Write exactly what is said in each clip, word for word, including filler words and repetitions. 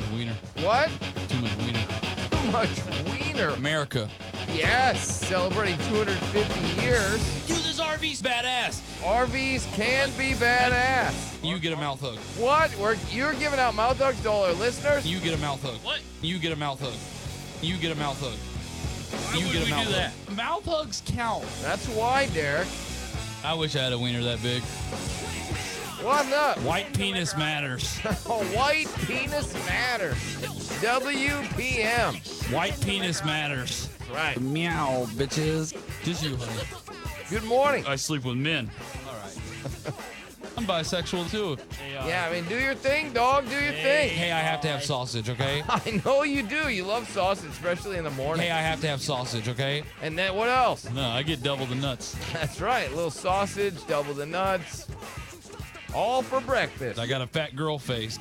wiener. What? Too much wiener. Too much wiener. America. Yes, celebrating two hundred fifty years. Dude, this R V's badass. R Vs can be badass. You get a mouth hug. What? We're, you're giving out mouth hugs to all our listeners? You get a mouth hug. What? You get a mouth hug. You get a mouth hug. Why You would get a we mouth do hug. that? Mouth hugs count. That's why, Derek. I wish I had a wiener that big. What's up? White penis matters. Oh, white penis matters. W P M. White penis matters. Right. Meow, bitches. Just you, honey. Good morning. I sleep with men. All right. I'm bisexual too. Yeah, I mean, do your thing, dog. Do your thing. Hey, I have to have sausage, okay? I know you do. You love sausage, especially in the morning. Hey, I have to have sausage, okay? And then what else? No, I get double the nuts. That's right. A little sausage, double the nuts. All for breakfast. I got a fat girl face.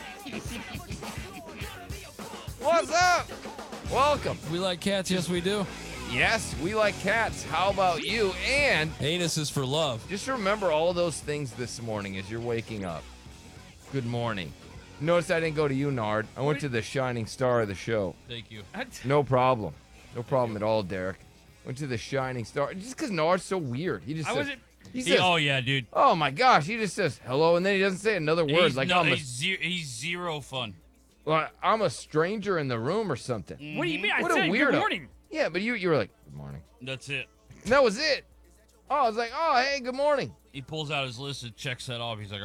What's up? Welcome. We like cats, yes we do. Yes, we like cats. How about you? And Anus is for love. just remember all those things this morning as you're waking up. Good morning. Notice I didn't go to you, Nard. I went to the shining star of the show. Thank you. No problem. No problem at all, Derek. Went to the shining star. Just because Nard's so weird. He just I says, wasn't. he He- says, oh yeah, dude. oh my gosh, he just says hello, and then he doesn't say another word. He's, Like no, I'm, a, he's, zero, he's zero fun. like I'm a stranger in the room or something. What do you mean? I What a said weirdo. good morning. Yeah, but you you were like, good morning. That's it. And that was it. Oh, I was like, oh, hey, good morning. He pulls out his list and checks that off. He's like,